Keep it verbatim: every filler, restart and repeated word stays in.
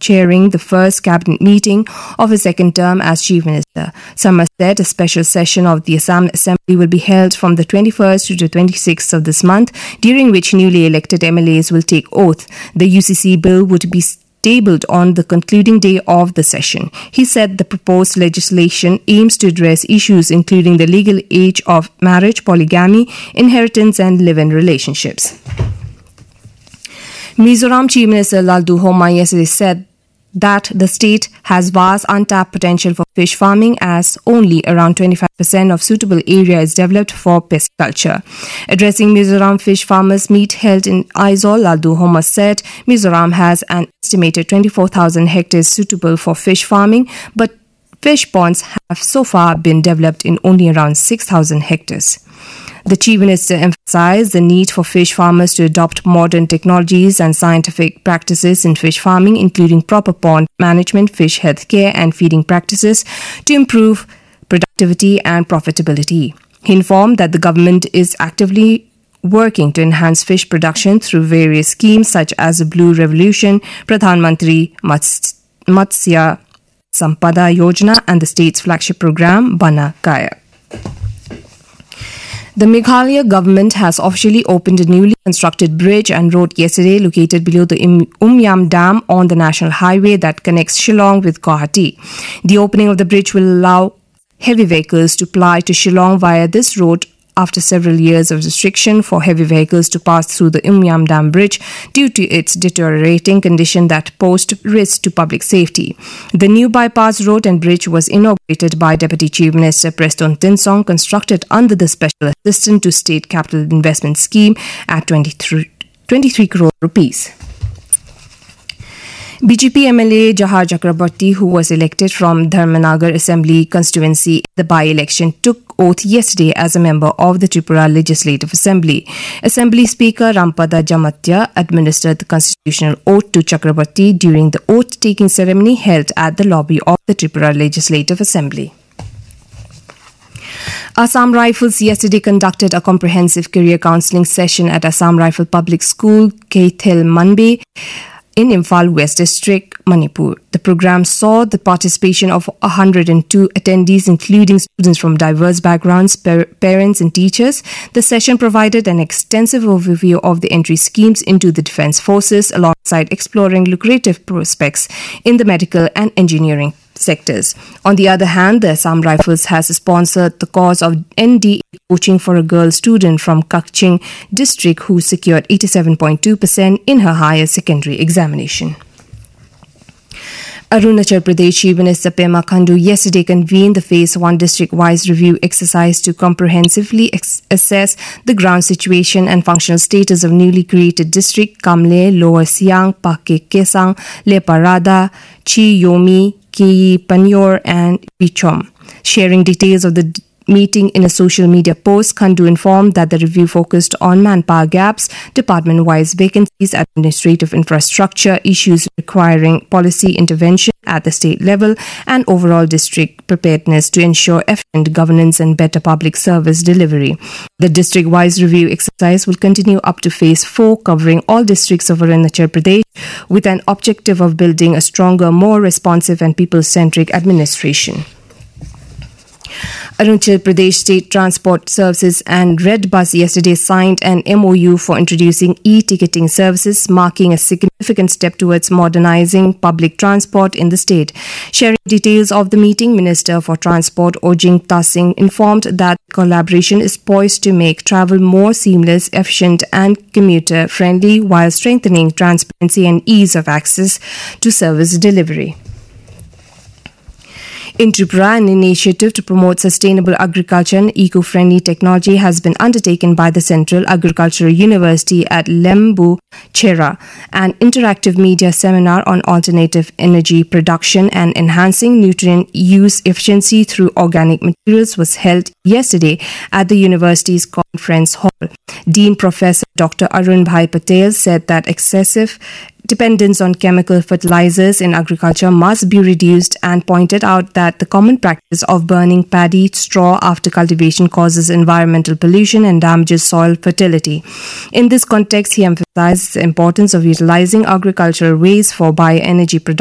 chairing the first cabinet meeting of his second term as Chief Minister. Sarma said a special session of the Assam Assembly will be held from the twenty-first to the twenty-sixth of this month, during which newly elected M L As will take oath. The U C C bill would be tabled on the concluding day of the session. He said the proposed legislation aims to address issues including the legal age of marriage, polygamy, inheritance and live-in relationships. Mizoram Chief Minister Laldu Homa yesterday said that the state has vast untapped potential for fish farming, as only around twenty-five percent of suitable area is developed for pisciculture. Addressing Mizoram fish farmers' meet held in Aizawl, Laldu Homa said Mizoram has an estimated twenty-four thousand hectares suitable for fish farming, but fish ponds have so far been developed in only around six thousand hectares. The Chief Minister emphasized the need for fish farmers to adopt modern technologies and scientific practices in fish farming, including proper pond management, fish health care and feeding practices to improve productivity and profitability. He informed that the government is actively working to enhance fish production through various schemes such as the Blue Revolution, Pradhan Mantri Matsya Sampada Yojana and the state's flagship program, Bana Kaya. The Meghalaya government has officially opened a newly constructed bridge and road yesterday located below the Umyam Dam on the national highway that connects Shillong with Guwahati. The opening of the bridge will allow heavy vehicles to ply to Shillong via this road after several years of restriction for heavy vehicles to pass through the Umyam Dam bridge due to its deteriorating condition that posed risk to public safety. The new bypass road and bridge was inaugurated by Deputy Chief Minister Preston Tinsong, constructed under the Special Assistant to State Capital Investment Scheme at twenty-three crore rupees. B J P M L A Jahar Chakraborty, who was elected from Dharmanagar Assembly constituency in the by-election, took oath yesterday as a member of the Tripura Legislative Assembly. Assembly Speaker Rampada Jamatya administered the constitutional oath to Chakraborty during the oath-taking ceremony held at the lobby of the Tripura Legislative Assembly. Assam Rifles yesterday conducted a comprehensive career counselling session at Assam Rifle Public School, Keithel Manbe, in Imphal West District, Manipur. The program saw the participation of one hundred two attendees, including students from diverse backgrounds, par- parents and teachers. The session provided an extensive overview of the entry schemes into the defence forces, alongside exploring lucrative prospects in the medical and engineering sectors. On the other hand, the Assam Rifles has sponsored the cause of N D A coaching for a girl student from Kakching district who secured eighty-seven point two percent in her higher secondary examination. Arunachal Pradesh Chief Minister Pema Khandu yesterday convened the Phase one district-wise review exercise to comprehensively ex- assess the ground situation and functional status of newly created district Kamle, Lower Siang, Pake Kesang, Leparada, Chi Yomi, Ki Panyor and Bichom. Sharing details of the d- meeting in a social media post, Khandu informed that the review focused on manpower gaps, department-wise vacancies, administrative infrastructure, issues requiring policy intervention at the state level, and overall district preparedness to ensure efficient governance and better public service delivery. The district-wise review exercise will continue up to Phase four, covering all districts of Arunachal Pradesh, with an objective of building a stronger, more responsive and people-centric administration. Arunachal Pradesh State Transport Services and Red Bus yesterday signed an M O U for introducing e-ticketing services, marking a significant step towards modernizing public transport in the state. Sharing details of the meeting, Minister for Transport Ojing Tasing informed that collaboration is poised to make travel more seamless, efficient and commuter-friendly while strengthening transparency and ease of access to service delivery. In Tripura, an initiative to promote sustainable agriculture and eco-friendly technology has been undertaken by the Central Agricultural University at Lembu Chera. An interactive media seminar on alternative energy production and enhancing nutrient use efficiency through organic materials was held yesterday at the university's conference hall. Dean Professor Doctor Arun Bhai Patel said that excessive dependence on chemical fertilizers in agriculture must be reduced and pointed out that the common practice of burning paddy straw after cultivation causes environmental pollution and damages soil fertility. In this context, he emphasized the importance of utilizing agricultural waste for bioenergy production